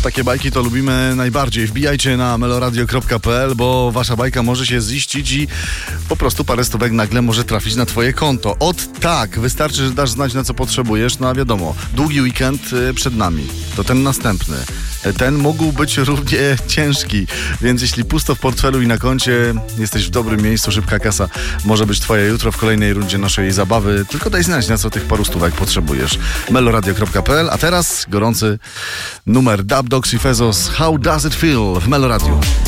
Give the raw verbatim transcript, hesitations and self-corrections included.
takie bajki to lubimy najbardziej. Wbijajcie na meloradio kropka p l, bo wasza bajka może się ziścić i po prostu parę stówek nagle może trafić na twoje konto. Ot tak, wystarczy, że dasz znać, na co potrzebujesz. No a wiadomo, długi weekend przed nami. To ten następny. Ten mógł być równie ciężki, więc jeśli pusto w portfelu i na koncie, jesteś w dobrym miejscu, szybka kasa może być twoja jutro w kolejnej rundzie naszej zabawy. Tylko daj znać, na co tych paru stówek potrzebujesz. meloradio kropka p l, a teraz gorący numer Dub Dogs i Fezos, How Does It Feel w Meloradiu.